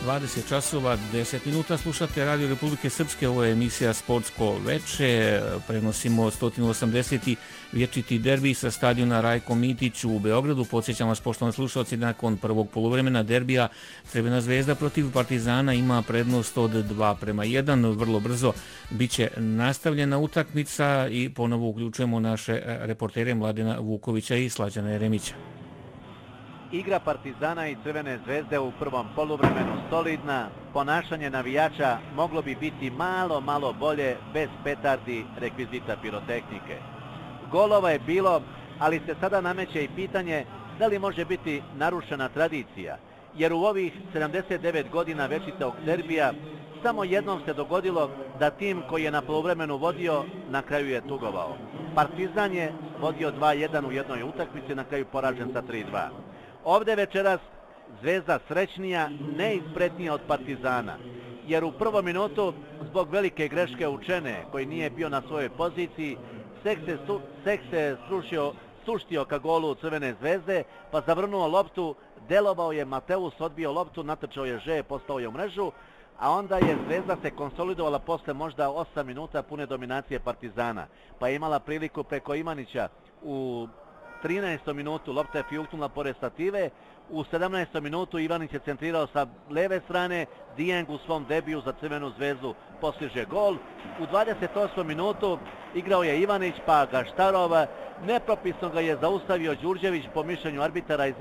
20 časova, 10 minuta, slušate Radio Republike Srpske, ovo je emisija Sportsko veče, prenosimo 180. vječiti derbi sa stadiona Rajko Mitić u Beogradu. Podsjećam vas, poštovani slušalci, nakon prvog poluvremena derbija Crvena zvezda protiv Partizana ima prednost od 2:1. Vrlo brzo biće nastavljena utakmica i ponovo uključujemo naše reportere Mladena Vukovića i Slađana Jeremića. Igra Partizana i Crvene zvezde u prvom poluvremenu solidna, ponašanje navijača moglo bi biti malo bolje bez petardi, rekvizita pirotehnike. Golova je bilo, ali se sada nameće i pitanje da li može biti narušena tradicija, jer u ovih 79 godina večitog derbija samo jednom se dogodilo da tim koji je na poluvremenu vodio na kraju je tugovao. Partizan je vodio 2:1 u jednoj utakmici, na kraju poražen sa 3:2. Ovdje večeras Zvezda srećnija, neizpretnija od Partizana, jer u prvom minutu zbog velike greške Učene, koji nije bio na svojoj poziciji, Sek se suštio ka golu Crvene zvezde, pa zavrnuo loptu, delovao je Mateus, odbio loptu, natrčao je Že, postao je u mrežu, a onda je Zvezda se konsolidovala posle možda 8 minuta pune dominacije Partizana, pa je imala priliku preko Imanića u 13. minutu, lopta je fijuknula pored stative, u 17. minutu Ivanić je centrirao sa leve strane, Dijeng u svom debiju za Crvenu zvezdu postiže gol. U 28. minutu igrao je Ivanić, pa Gaštarov, nepropisno ga je zaustavio Đurđević po mišljenju arbitara iz